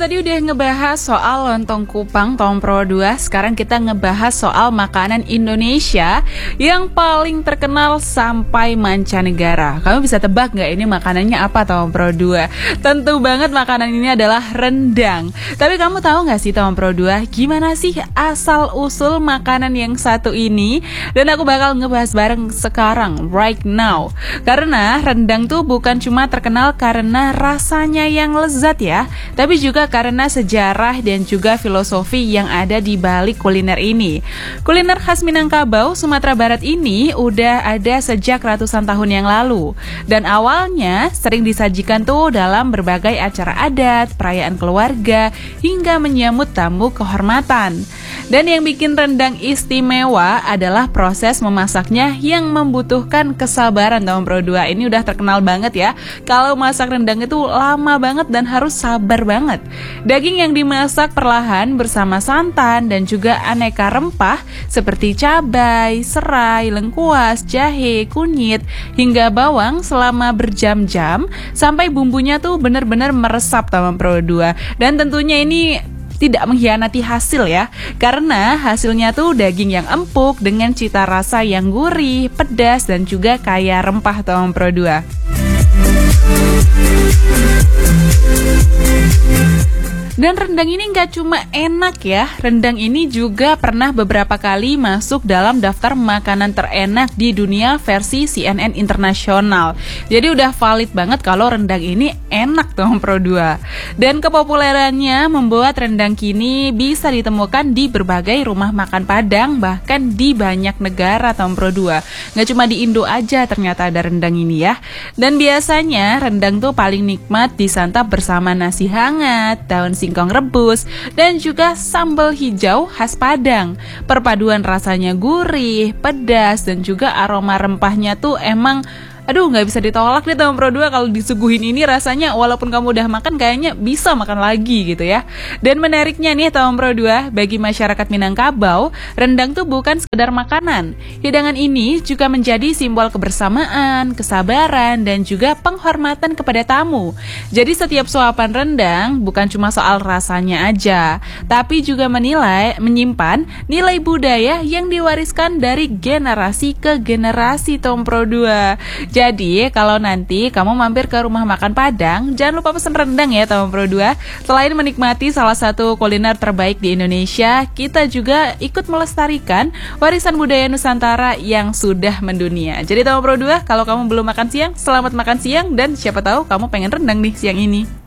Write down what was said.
tadi udah ngebahas soal lontong kupang Tom Pro 2. Sekarang kita ngebahas soal makanan Indonesia yang paling terkenal sampai mancanegara. Kamu bisa tebak nggak ini makanannya apa Tom Pro 2? Tentu banget makanan ini adalah rendang. Tapi kamu tahu nggak sih Tom Pro 2, gimana sih asal-usul makanan yang satu ini? Dan aku bakal ngebahas bareng sekarang, right now. Karena rendang tuh bukan cuma terkenal karena rasanya yang lezat ya, tapi juga karena sejarah dan juga filosofi yang ada di balik kuliner ini. Kuliner khas Minangkabau, Sumatera Barat ini udah ada sejak ratusan tahun yang lalu. Dan awalnya sering disajikan tuh dalam berbagai acara adat, perayaan keluarga, hingga menyambut tamu kehormatan. Dan yang bikin rendang istimewa adalah proses memasaknya yang membutuhkan kesabaran Tom Pro 2. Ini udah terkenal banget ya. Kalau masak rendang itu lama banget dan harus sabar banget. Daging yang dimasak perlahan bersama santan dan juga aneka rempah seperti cabai, serai, lengkuas, jahe, kunyit, hingga bawang selama berjam-jam sampai bumbunya tuh benar-benar meresap Tom Pro 2. Dan tentunya ini tidak mengkhianati hasil ya, karena hasilnya tuh daging yang empuk dengan cita rasa yang gurih, pedas, dan juga kaya rempah Tom Pro 2. Dan rendang ini nggak cuma enak ya, rendang ini juga pernah beberapa kali masuk dalam daftar makanan terenak di dunia versi CNN Internasional. Jadi udah valid banget kalau rendang ini enak Tom Pro 2. Dan kepopulerannya membuat rendang kini bisa ditemukan di berbagai rumah makan Padang, bahkan di banyak negara Tom Pro 2. Nggak cuma di Indo aja ternyata ada rendang ini ya. Dan biasanya rendang tuh paling nikmat disantap bersama nasi hangat, daun singkong rebus, dan juga sambal hijau khas Padang. Perpaduan rasanya gurih, pedas, dan juga aroma rempahnya tuh emang nggak bisa ditolak nih Tom Pro 2. Kalau disuguhin ini rasanya walaupun kamu udah makan kayaknya bisa makan lagi gitu ya. Dan menariknya nih Tom Pro 2, bagi masyarakat Minangkabau, rendang tuh bukan sekedar makanan. Hidangan ini juga menjadi simbol kebersamaan, kesabaran, dan juga penghormatan kepada tamu. Jadi setiap suapan rendang bukan cuma soal rasanya aja, tapi juga menyimpan nilai budaya yang diwariskan dari generasi ke generasi Tom Pro 2. Jadi, kalau nanti kamu mampir ke rumah makan Padang, jangan lupa pesen rendang ya Tom Pro 2. Selain menikmati salah satu kuliner terbaik di Indonesia, kita juga ikut melestarikan warisan budaya Nusantara yang sudah mendunia. Jadi Tom Pro 2, kalau kamu belum makan siang, selamat makan siang, dan siapa tahu kamu pengen rendang nih siang ini.